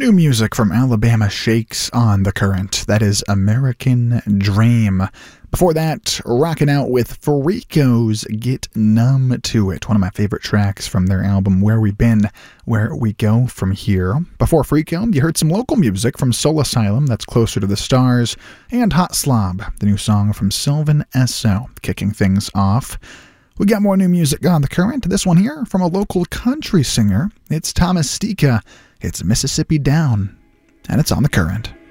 New music from Alabama Shakes on The Current. That is American Dream. Before that, rocking out with Freako's Get Numb to It, one of my favorite tracks from their album Where We Been, Where We Go From Here. Before Freako, you heard some local music from Soul Asylum, that's Closer to the Stars, and Hot Slob, the new song from Sylvan Esso, kicking things off. We got more new music on The Current. This one here from a local country singer. It's Thomas Stika. It's Mississippi Down, and it's on The Current.